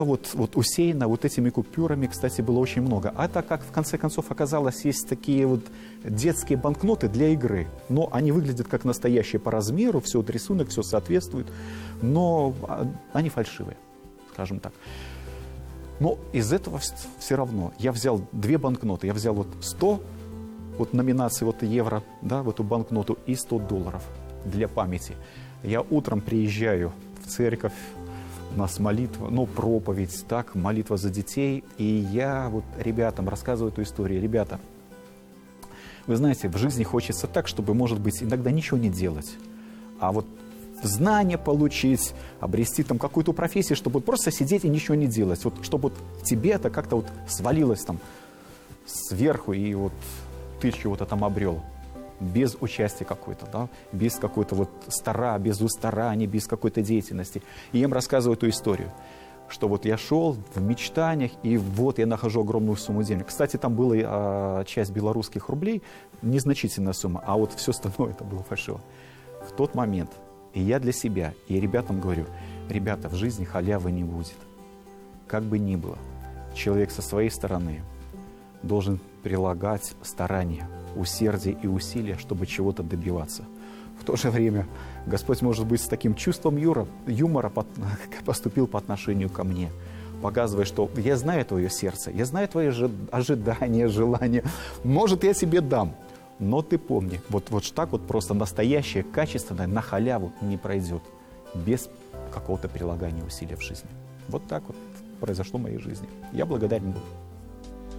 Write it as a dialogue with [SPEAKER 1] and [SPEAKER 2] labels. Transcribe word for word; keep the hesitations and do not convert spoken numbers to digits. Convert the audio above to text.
[SPEAKER 1] Вот, вот усеяно вот этими купюрами, кстати, было очень много. А так как в конце концов оказалось, есть такие вот детские банкноты для игры. Но они выглядят как настоящие по размеру, все, вот рисунок, все соответствует. Но они фальшивые, скажем так. Но из этого все равно я взял две банкноты. Я взял вот сто, вот номинации вот евро, да, в эту банкноту, и сто долларов для памяти. Я утром приезжаю в церковь, у нас молитва, ну, проповедь, так, молитва за детей. И я вот ребятам рассказываю эту историю. Ребята, вы знаете, в жизни хочется так, чтобы, может быть, иногда ничего не делать. А вот знания получить, обрести там какую-то профессию, чтобы вот просто сидеть и ничего не делать. Вот, чтобы вот тебе это как-то вот свалилось там сверху, и вот ты чего-то там обрел. Без участия какой-то, да, без какой-то вот стара, без устарания, без какой-то деятельности. И я им рассказываю эту историю, что вот я шел в мечтаниях, и вот я нахожу огромную сумму денег. Кстати, там была а, часть белорусских рублей, незначительная сумма, а вот все остальное это было фальшиво. В тот момент и я для себя, и ребятам говорю: ребята, в жизни халявы не будет. Как бы ни было, человек со своей стороны должен прилагать старания, усердие и усилия, чтобы чего-то добиваться. В то же время Господь, может быть, с таким чувством юра, юмора поступил по отношению ко мне, показывая, что я знаю твое сердце, я знаю твои ожидания, желания, может, я тебе дам, но ты помни, вот, вот так вот просто настоящее, качественное, на халяву не пройдет, без какого-то прилагания усилия в жизни. Вот так вот произошло в моей жизни. Я благодарен Богу.